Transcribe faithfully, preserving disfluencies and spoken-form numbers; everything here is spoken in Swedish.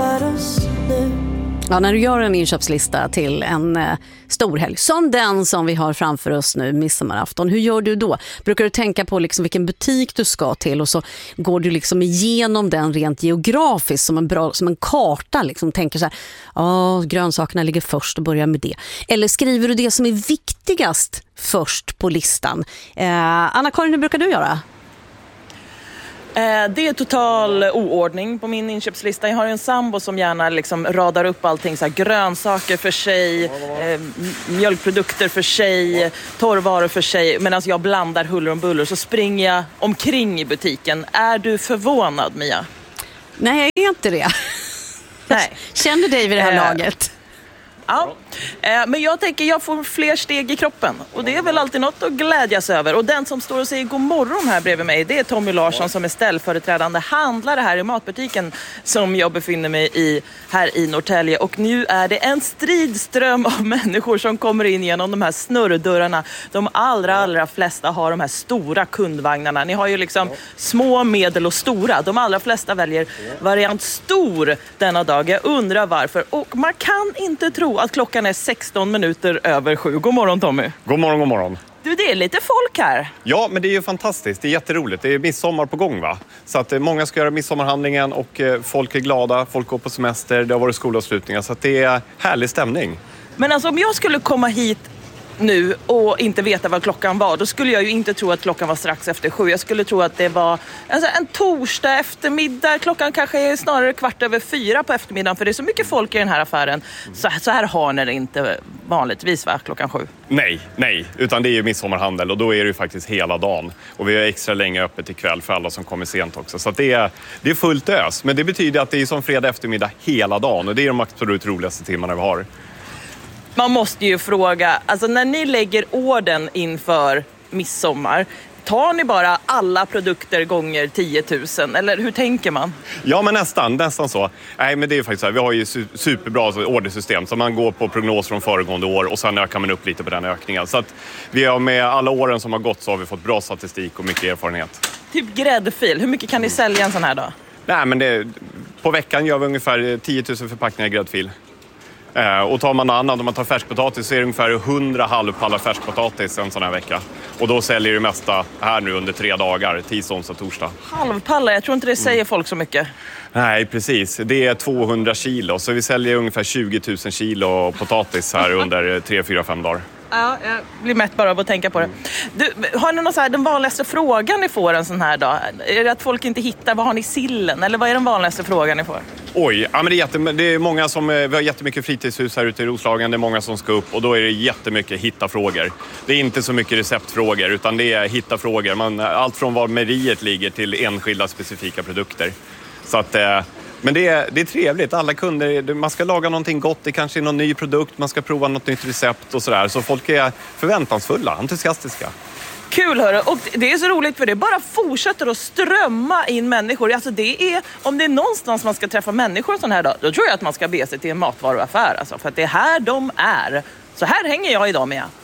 träffades nu. Ja, när du gör en inköpslista till en eh, stor helg som den som vi har framför oss nu, midsommarafton, hur gör du då? Brukar du tänka på liksom vilken butik du ska till och så går du liksom igenom den rent geografiskt som en, bra, som en karta, liksom tänker så här, ja, grönsakerna ligger först och börjar med det. Eller skriver du det som är viktigast först på listan? Eh, Anna-Karin, hur brukar du göra? Det är total oordning på min inköpslista. Jag har en sambo som gärna liksom radar upp allting så här, grönsaker för sig, eh, mjölkprodukter för sig, torrvaror för sig. Medan jag blandar huller och buller så springer jag omkring i butiken. Är du förvånad, Mia? Nej, jag är inte det. Nej. Känner dig vid det här eh. laget? Ja, eh, men jag tänker jag får fler steg i kroppen och det är väl alltid något att glädjas över. Och den som står och säger god morgon här bredvid mig, det är Tommy Larsson som är ställföreträdande handlare här i matbutiken som jag befinner mig i här i Norrtälje. Och nu är det en stridström av människor som kommer in genom de här snurrdörrarna. De allra, allra flesta har de här stora kundvagnarna. Ni har ju liksom små, medel och stora. De allra flesta väljer variant stor denna dag. Jag undrar varför. Och man kan inte tro att klockan är sexton minuter över sju. God morgon, Tommy. God morgon, god morgon. Du, det är lite folk här. Ja, men det är ju fantastiskt. Det är jätteroligt. Det är midsommar på gång, va? Så att eh, många ska göra midsommarhandlingen och eh, folk är glada. Folk går på semester. Det har varit skolavslutningar. Så att det är härlig stämning. Men alltså om jag skulle komma hit nu och inte veta vad klockan var, då skulle jag ju inte tro att klockan var strax efter sju. Jag skulle tro att det var alltså, en torsdag eftermiddag. Klockan kanske är snarare kvart över fyra på eftermiddagen, för det är så mycket folk i den här affären. Så, så här har ni det inte vanligtvis, va? Klockan sju. Nej, nej. Utan det är ju midsommarhandel och då är det ju faktiskt hela dagen. Och vi har extra länge öppet ikväll för alla som kommer sent också. Så att det, är, det är fullt ös. Men det betyder att det är som fredag eftermiddag hela dagen. Och det är de absolut roligaste timmarna vi har. Man måste ju fråga, alltså när ni lägger orden inför midsommar, tar ni bara alla produkter gånger tio tusen? Eller hur tänker man? Ja, men nästan, nästan så. Nej, men det är faktiskt så här, vi har ju superbra ordersystem. Så man går på prognos från föregående år och sen ökar man upp lite på den ökningen. Så att vi har med alla åren som har gått så har vi fått bra statistik och mycket erfarenhet. Typ gräddfil, hur mycket kan ni sälja en sån här dag? Nej, men det, på veckan gör vi ungefär tio tusen förpackningar gräddfil. Eh, och tar man annan, om man tar färskpotatis så är det ungefär hundra halvpallar färskpotatis en sån här vecka. Och då säljer det mesta här nu under tre dagar, tisdag, onsdag, torsdag. Halvpallar, jag tror inte det säger mm. folk så mycket. Nej, precis. Det är tvåhundra kilo, så vi säljer ungefär tjugo tusen kilo potatis här under tre, fyra, fem dagar. Ja, jag blir mätt bara av att tänka på det. Du, har ni någon så här, den vanligaste frågan ni får en sån här dag? Är det att folk inte hittar, vad har ni sillen? Eller vad är den vanligaste frågan ni får? Oj, ja, men det, är jätte, det är många som, vi har jättemycket fritidshus här ute i Roslagen. Det är många som ska upp och då är det jättemycket hitta-frågor. Det är inte så mycket receptfrågor utan det är hitta-frågor. Man, allt från var meriet ligger till enskilda specifika produkter. Så att... Men det är, det är trevligt, alla kunder, man ska laga någonting gott, det kanske är någon ny produkt, man ska prova något nytt recept och sådär. Så folk är förväntansfulla, entusiastiska. Kul, hörru. Och det är så roligt för det bara fortsätter att strömma in människor. Alltså det är, om det är någonstans man ska träffa människor sån här dag, då tror jag att man ska be sig till en matvaruaffär. Alltså, för att det är här de är. Så här hänger jag idag med.